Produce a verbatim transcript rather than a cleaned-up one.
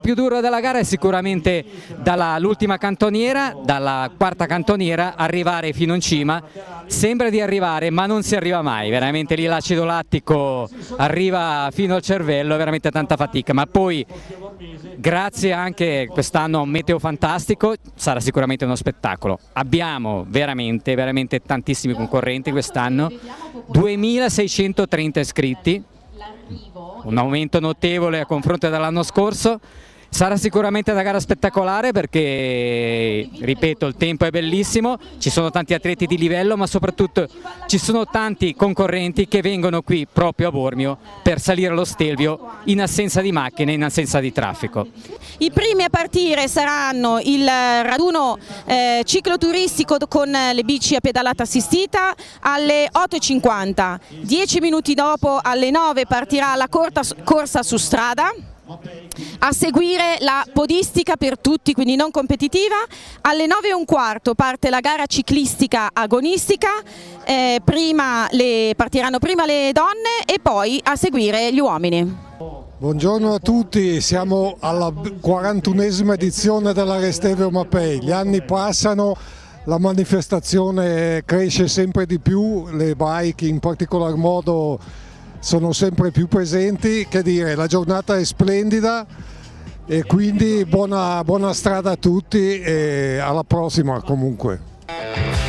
Più duro della gara è sicuramente dall'ultima cantoniera, dalla quarta cantoniera, arrivare fino in cima. Sembra di arrivare ma non si arriva mai, veramente lì l'acido lattico arriva fino al cervello, è veramente tanta fatica, ma poi grazie anche quest'anno a un meteo fantastico sarà sicuramente uno spettacolo. Abbiamo veramente, veramente tantissimi concorrenti quest'anno, duemilaseicentotrenta iscritti, un aumento notevole a confronto dell'anno scorso. Sarà sicuramente una gara spettacolare perché, ripeto, il tempo è bellissimo, ci sono tanti atleti di livello, ma soprattutto ci sono tanti concorrenti che vengono qui proprio a Bormio per salire lo Stelvio in assenza di macchine, in assenza di traffico. I primi a partire saranno il raduno eh, cicloturistico con le bici a pedalata assistita alle otto e cinquanta, dieci minuti dopo alle nove partirà la corta, corsa su strada. A seguire la podistica per tutti, quindi non competitiva. Alle nove e un quarto parte la gara ciclistica agonistica, eh, prima le, partiranno prima le donne e poi a seguire gli uomini. Buongiorno a tutti, siamo alla quarantunesima edizione della Restelvio Mapei. Gli anni passano, la manifestazione cresce sempre di più, le bike in particolar modo sono sempre più presenti. Che dire, la giornata è splendida e quindi buona, buona strada a tutti e alla prossima comunque.